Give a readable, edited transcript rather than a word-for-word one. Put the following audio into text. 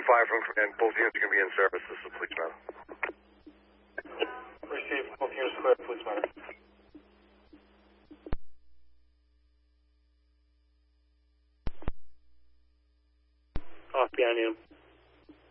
and both units are going to be in service. This is a police matter. Receive, both units clear, police matter. Off behind you.